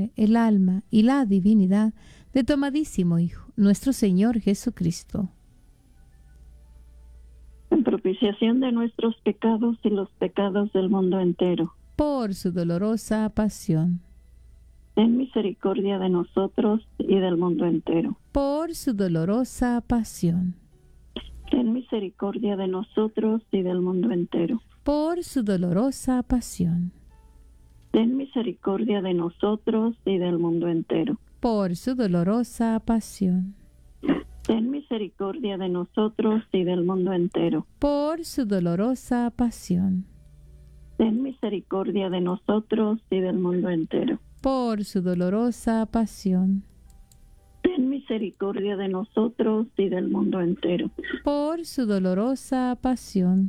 sangre, el alma y la divinidad de tu amadísimo Hijo, nuestro Señor Jesucristo. En propiciación de nuestros pecados y los pecados del mundo entero. Por su dolorosa pasión. Ten misericordia de nosotros y del mundo entero. Por su dolorosa pasión. Ten misericordia de nosotros y del mundo entero. Por su dolorosa pasión. Ten misericordia de nosotros y del mundo entero. Por su dolorosa pasión. Ten misericordia de nosotros y del mundo entero. Por su dolorosa pasión. Ten misericordia de nosotros y del mundo entero. Por su dolorosa pasión. Ten misericordia de nosotros y del mundo entero. Por su dolorosa pasión.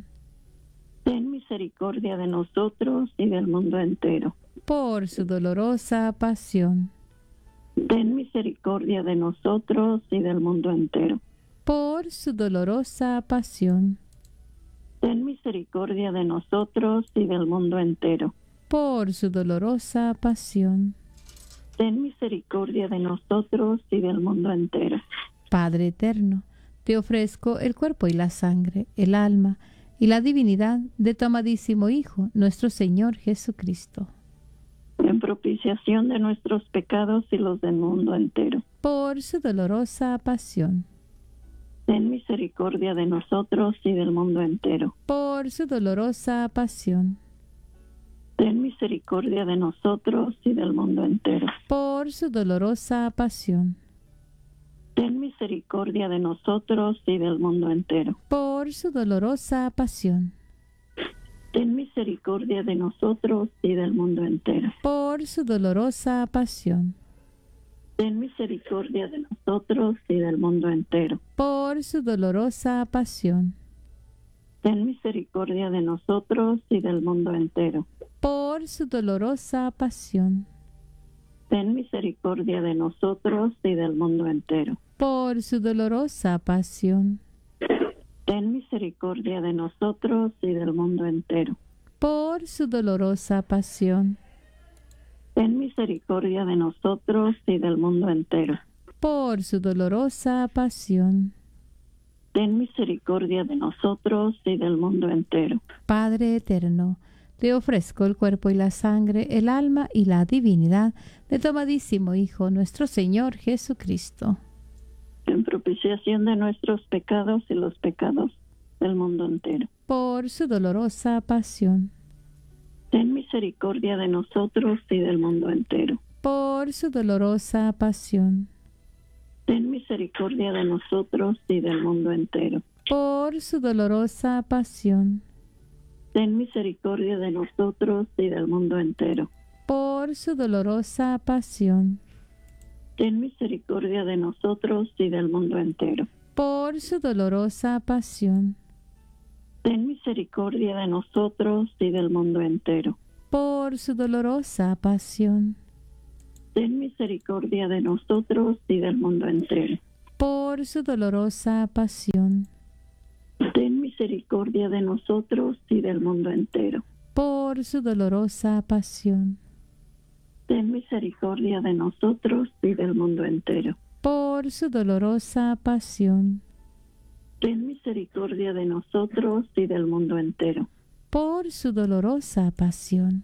Ten misericordia de nosotros y del mundo entero. Por su dolorosa pasión. Ten misericordia de nosotros y del mundo entero. Por su dolorosa pasión. Ten misericordia de nosotros y del mundo entero. Por su dolorosa pasión. Ten misericordia de nosotros y del mundo entero. Padre eterno, te ofrezco el cuerpo y la sangre, el alma y la divinidad de tu amadísimo Hijo, nuestro Señor Jesucristo. En propiciación de nuestros pecados y los del mundo entero. Por su dolorosa pasión. Ten misericordia de nosotros y del mundo entero. Por su dolorosa pasión. Ten misericordia de nosotros y del mundo entero. Por su dolorosa pasión. Ten misericordia de nosotros y del mundo entero. Por su dolorosa pasión. Ten misericordia de nosotros y del mundo entero. Por su dolorosa pasión. Ten misericordia de nosotros y del mundo entero. Por su dolorosa pasión. Ten misericordia de nosotros y del mundo entero. Por su dolorosa pasión. Ten misericordia de nosotros y del mundo entero. Por su dolorosa pasión. Ten misericordia de nosotros y del mundo entero. Por su dolorosa pasión. Ten misericordia de nosotros y del mundo entero. Por su dolorosa pasión. Ten misericordia de nosotros y del mundo entero. Padre eterno, te ofrezco el cuerpo y la sangre, el alma y la divinidad de tu amadísimo Hijo, nuestro Señor Jesucristo. En propiciación de nuestros pecados y los pecados del mundo entero. Por su dolorosa pasión. Ten misericordia de nosotros y del mundo entero. Por su dolorosa pasión. Ten misericordia de nosotros y del mundo entero. Por su dolorosa pasión. Ten misericordia de nosotros y del mundo entero. Por su dolorosa pasión. Ten misericordia de nosotros y del mundo entero. Por su dolorosa pasión. Ten misericordia de nosotros y del mundo entero. Por su dolorosa pasión. Ten misericordia de nosotros y del mundo entero. Por su dolorosa pasión. Ten misericordia de nosotros y del mundo entero. Por su dolorosa pasión. Ten misericordia de nosotros y del mundo entero. Por su dolorosa pasión. Ten misericordia de nosotros y del mundo entero. Por su dolorosa pasión.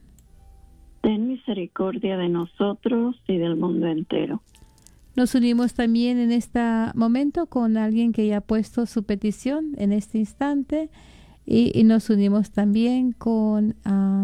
Ten misericordia de nosotros y del mundo entero. Nos unimos también en este momento con alguien que ya ha puesto su petición en este instante y nos unimos también con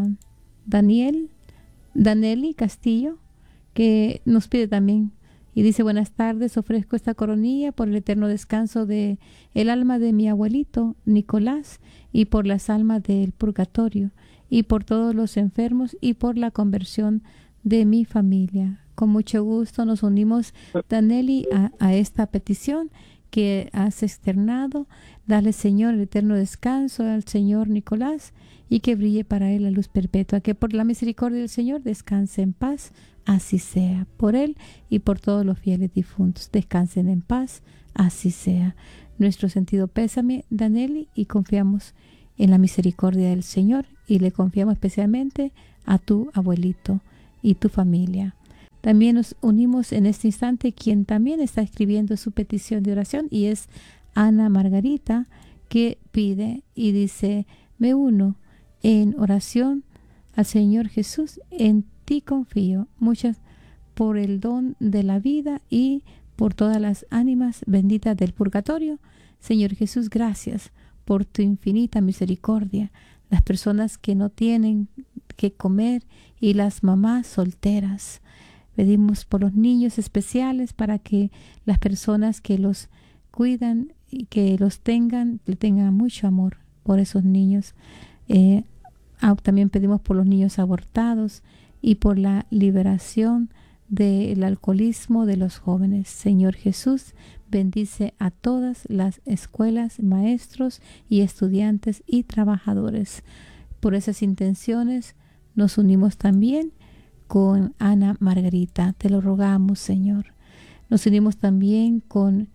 Danelli Castillo, que nos pide también y dice: buenas tardes, ofrezco esta coronilla por el eterno descanso de el alma de mi abuelito Nicolás y por las almas del purgatorio y por todos los enfermos y por la conversión de mi familia. Con mucho gusto nos unimos, Danelli, a esta petición que has externado. Dale, Señor, el eterno descanso al Señor Nicolás y que brille para él la luz perpetua. Que por la misericordia del Señor descanse en paz. Así sea. Por él y por todos los fieles difuntos. Descansen en paz. Así sea. Nuestro sentido pésame, Danelli, y confiamos en la misericordia del Señor y le confiamos especialmente a tu abuelito y tu familia. También nos unimos en este instante quien también está escribiendo su petición de oración, y es Ana Margarita, que pide y dice: me uno en oración al Señor Jesús, en ti confío. Muchas por el don de la vida y por todas las ánimas benditas del purgatorio. Señor Jesús, gracias por tu infinita misericordia. Las personas que no tienen que comer y las mamás solteras. Pedimos por los niños especiales, para que las personas que los cuidan y que los tengan, le tengan mucho amor por esos niños. También pedimos por los niños abortados y por la liberación del alcoholismo de los jóvenes. Señor Jesús, bendice a todas las escuelas, maestros y estudiantes y trabajadores. Por esas intenciones nos unimos también con Ana Margarita. Te lo rogamos, Señor. Nos unimos también con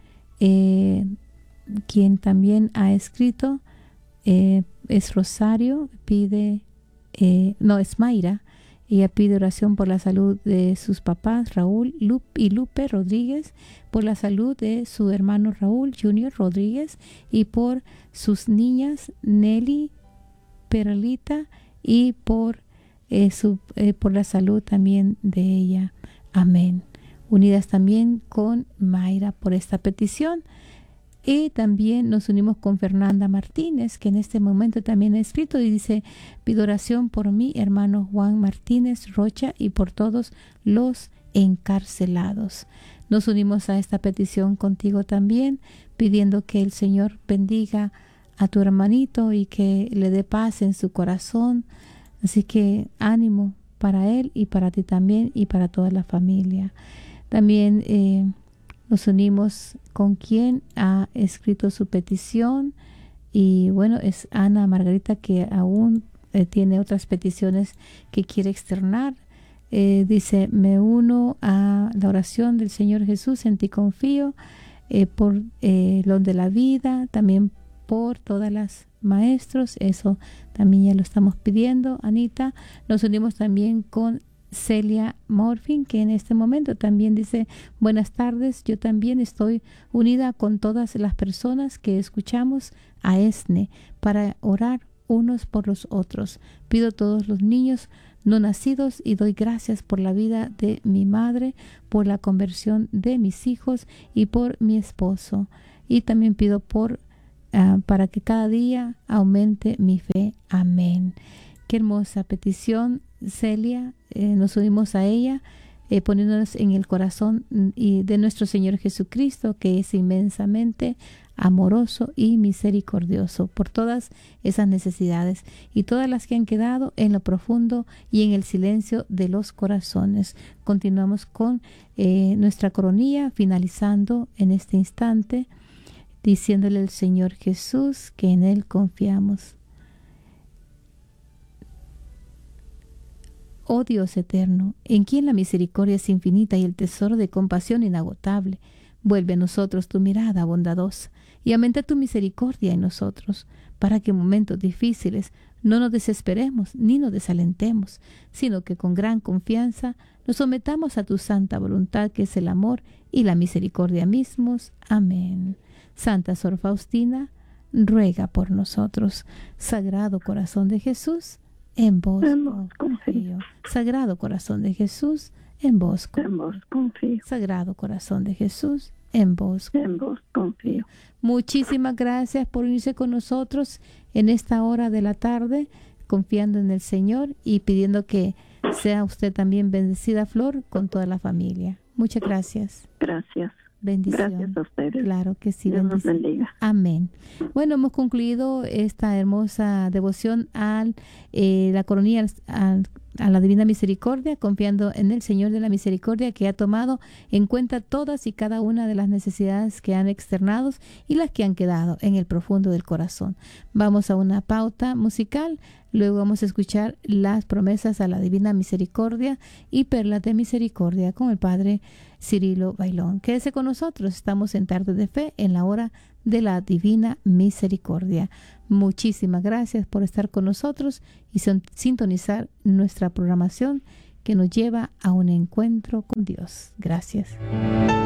quien también ha escrito, es Rosario, es Mayra. Ella pide oración por la salud de sus papás, Raúl y Lupe Rodríguez, por la salud de su hermano Raúl Junior Rodríguez, y por sus niñas Nelly, Perlita, y por la salud también de ella. Amén. Unidas también con Mayra por esta petición. Y también nos unimos con Fernanda Martínez, que en este momento también ha escrito y dice: pido oración por mi hermano Juan Martínez Rocha y por todos los encarcelados. Nos unimos a esta petición contigo también, pidiendo que el Señor bendiga a tu hermanito y que le dé paz en su corazón. Así que ánimo para él y para ti también y para toda la familia. También nos unimos con quien ha escrito su petición, y bueno, es Ana Margarita, que aún tiene otras peticiones que quiere externar. Dice: me uno a la oración del Señor Jesús, en ti confío, por lo de la vida, también por todas las maestros. Eso también ya lo estamos pidiendo, Anita. Nos unimos también con Celia Morfin, que en este momento también dice: buenas tardes, yo también estoy unida con todas las personas que escuchamos a ESNE para orar unos por los otros. Pido a todos los niños no nacidos y doy gracias por la vida de mi madre, por la conversión de mis hijos y por mi esposo. Y también pido para que cada día aumente mi fe. Amén. Qué hermosa petición, Celia. Nos unimos a ella, poniéndonos en el corazón de nuestro Señor Jesucristo, que es inmensamente amoroso y misericordioso, por todas esas necesidades y todas las que han quedado en lo profundo y en el silencio de los corazones. Continuamos con nuestra coronilla, finalizando en este instante, diciéndole al Señor Jesús que en Él confiamos. Oh Dios eterno, en quien la misericordia es infinita y el tesoro de compasión inagotable, vuelve a nosotros tu mirada bondadosa y aumenta tu misericordia en nosotros, para que en momentos difíciles no nos desesperemos ni nos desalentemos, sino que con gran confianza nos sometamos a tu santa voluntad, que es el amor y la misericordia mismos. Amén. Santa Sor Faustina, ruega por nosotros. Sagrado Corazón de Jesús, en vos confío. Sagrado Corazón de Jesús, en vos confío. Sagrado Corazón de Jesús, en vos confío. Muchísimas gracias por unirse con nosotros en esta hora de la tarde, confiando en el Señor y pidiendo que sea usted también bendecida, Flor, con toda la familia. Muchas gracias. Gracias. Bendición. Gracias a ustedes. Claro que sí. Dios nos bendiga. Amén. Bueno, hemos concluido esta hermosa devoción a la coronilla, a la Divina Misericordia, confiando en el Señor de la Misericordia, que ha tomado en cuenta todas y cada una de las necesidades que han externado y las que han quedado en el profundo del corazón. Vamos a una pauta musical. Luego vamos a escuchar las promesas a la Divina Misericordia y perlas de misericordia con el Padre Cirilo Bailón. Quédese con nosotros. Estamos en Tarde de Fe, en la hora de la Divina Misericordia. Muchísimas gracias por estar con nosotros y sintonizar nuestra programación, que nos lleva a un encuentro con Dios. Gracias.